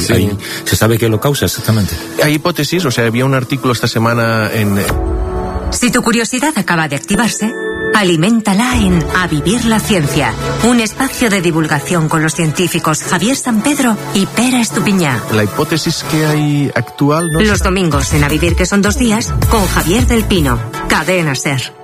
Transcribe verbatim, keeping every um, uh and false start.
Sí. Hay, ¿se sabe qué lo causa exactamente? Hay hipótesis, o sea, había un artículo esta semana en... Si tu curiosidad acaba de activarse, aliméntala en A Vivir la Ciencia, un espacio de divulgación con los científicos Javier San Pedro y Pera Estupiñá. La hipótesis que hay actual... ¿no? Los domingos en A Vivir, que son dos días, con Javier del Pino. Cadena SER.